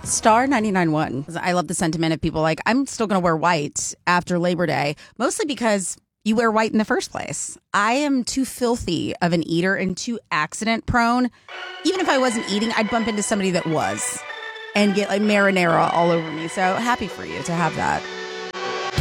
Star 99.1. I love the sentiment of people like, I'm still going to wear white after Labor Day, mostly because you wear white in the first place. I am too filthy of an eater and too accident prone. Even if I wasn't eating, I'd bump into somebody that was and get like marinara all over me. So happy for you to have that.